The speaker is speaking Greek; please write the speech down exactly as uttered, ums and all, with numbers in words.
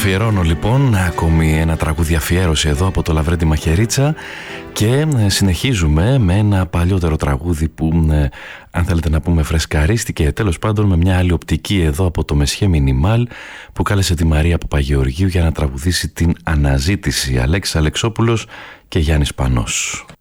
αφιερώνω λοιπόν ακόμη ένα τραγούδι αφιέρωση εδώ από το Λαβρέντι Μαχαιρίτσα και συνεχίζουμε με ένα παλιότερο τραγούδι που, αν θέλετε να πούμε, φρεσκαρίστηκε τέλος πάντων με μια άλλη οπτική εδώ από το Μεσχέ Μινιμάλ, που κάλεσε τη Μαρία Παπαγεωργίου για να τραγουδήσει την Αναζήτηση. Αλέξης Αλεξόπουλος και Γιάννης Πανός.